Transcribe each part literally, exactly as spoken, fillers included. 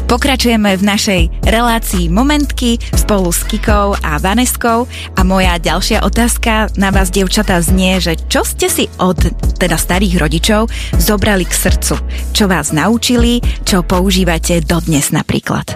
Pokračujeme v našej relácii Momentky spolu s Kikou a Vaneskou a moja ďalšia otázka na vás, dievčatá, znie, že čo ste si od teda starých rodičov zobrali k srdcu? Čo vás naučili, čo používate dodnes napríklad?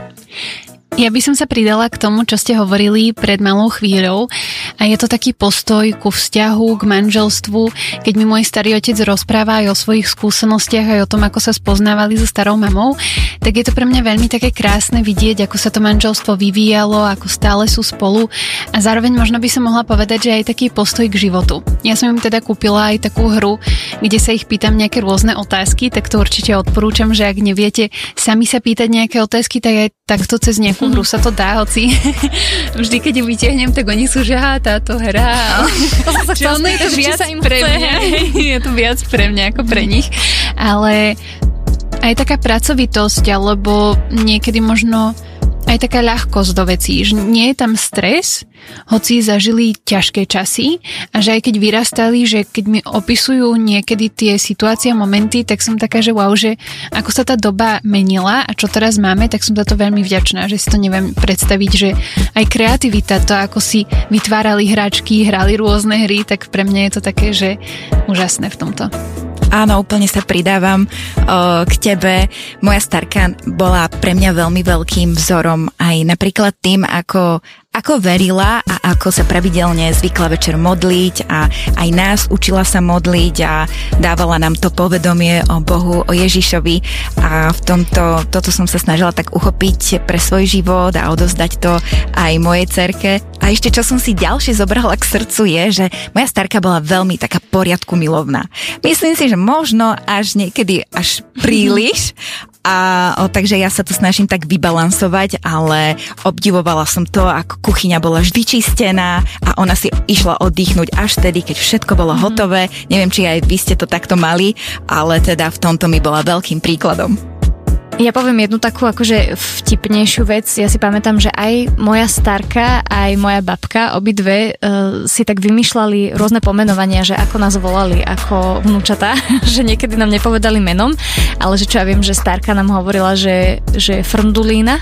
Ja by som sa pridala k tomu, čo ste hovorili pred malou chvíľou, a je to taký postoj ku vzťahu, k manželstvu. Keď mi môj starý otec rozpráva aj o svojich skúsenostiach, aj o tom, ako sa spoznávali so starou mamou, tak je to pre mňa veľmi také krásne vidieť, ako sa to manželstvo vyvíjalo, ako stále sú spolu, a zároveň možno by som mohla povedať, že aj taký postoj k životu. Ja som im teda kúpila aj takú hru, kde sa ich pýtam nejaké rôzne otázky, tak to určite odporúčam, že ak neviete sami sa pýtať nejaké otázky, tak aj takto cez nejakú hru sa to dá, hoci vždy, keď ju vytiahnem, tak oni sú, že á, táto hra. Čo ono je to viac pre mňa. Je to viac pre mňa ako pre nich. Ale aj taká pracovitosť, alebo niekedy možno aj taká ľahkosť do vecí, že nie je tam stres, hoci zažili ťažké časy, a že aj keď vyrastali, že keď mi opisujú niekedy tie situácie a momenty, tak som taká, že wow, že ako sa tá doba menila a čo teraz máme, tak som za to veľmi vďačná, že si to neviem predstaviť, že aj kreativita, to ako si vytvárali hračky, hrali rôzne hry, tak pre mňa je to také, že úžasné v tomto. Áno, úplne sa pridávam o, k tebe. Moja starka bola pre mňa veľmi veľkým vzorom aj napríklad tým, ako, ako verila a ako sa pravidelne zvykla večer modliť, a aj nás učila sa modliť a dávala nám to povedomie o Bohu, o Ježišovi, a v tomto, toto som sa snažila tak uchopiť pre svoj život a odozdať to aj mojej dcerke. A ešte čo som si ďalšie zobrala k srdcu je, že moja starka bola veľmi taká poriadku milovná. Myslím si, že možno až niekedy až príliš, a o, takže ja sa to snažím tak vybalansovať, ale obdivovala som to, ako kuchyňa bola vždy čistená a ona si išla oddychnúť až vtedy, keď všetko bolo hotové. Neviem, či aj vy ste to takto mali, ale teda v tomto mi bola veľkým príkladom. Ja poviem jednu takú akože vtipnejšiu vec. Ja si pamätám, že aj moja starka, aj moja babka, obidve uh, si tak vymýšľali rôzne pomenovania, že ako nás volali ako vnúčatá, že niekedy nám nepovedali menom, ale že čo ja viem, že starka nám hovorila, že, že frndulína.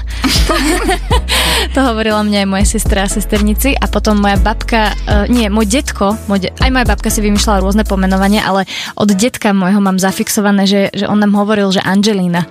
To hovorila mne aj moje sestra a sesternici, a potom moja babka, uh, nie, môj detko, môj de- aj moja babka si vymýšľala rôzne pomenovania, ale od detka môjho mám zafixované, že, že on nám hovoril, že Angelina.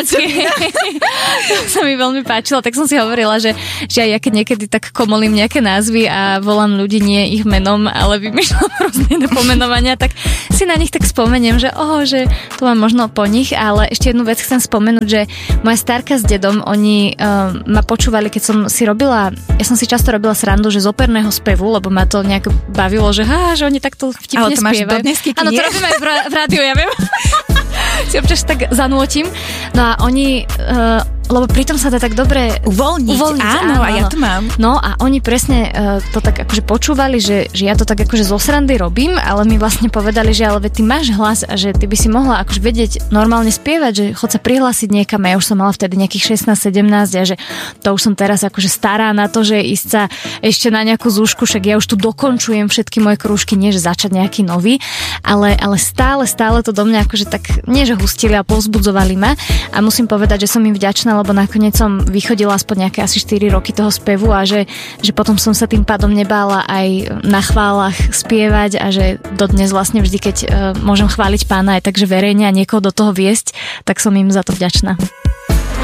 To sa mi veľmi páčilo, tak som si hovorila, že, že aj ja keď niekedy tak komolím nejaké názvy a volám ľudí nie ich menom, ale vymýšľam rôzne pomenovania, tak si na nich tak spomeniem, že oho, že to mám možno po nich. Ale ešte jednu vec chcem spomenúť, že moja starka s dedom, oni uh, ma počúvali, keď som si robila, ja som si často robila srandu, že z operného spevu, lebo ma to nejak bavilo, že há, že oni takto vtipne spievajú. Ale to máš dodnes, Kiki, áno, to robím aj v, v rádiu, ja viem. Si občas tak zanútim. No a oni, uh, lebo pritom sa to tak dobre uvoľniť. uvoľniť áno, áno, a ja to mám. No a oni presne uh, to tak akože počúvali, že, že ja to tak akože zo srandy robím, ale mi vlastne povedali, že ale ty máš hlas a že ty by si mohla akože vedieť normálne spievať, že chod sa prihlásiť niekam. Ja už som mala vtedy nejakých šestnásť sedemnásť a že to už som teraz akože stará na to, že ísť sa ešte na nejakú zúšku, však ja už tu dokončujem všetky moje krúžky, nie že začať nejaký nový, ale, ale stále, stále to do mňa akože tak, nie že hustili a povzbudzovali ma, a musím povedať, že som im vďačná, lebo nakoniec som vychodila aspoň nejaké asi štyri roky toho spevu, a že, že potom som sa tým pádom nebála aj na chválach spievať, a že dodnes vlastne vždy, keď uh, môžem chváliť Pána aj takže verejne a niekoho do toho viesť, tak som im za to vďačná.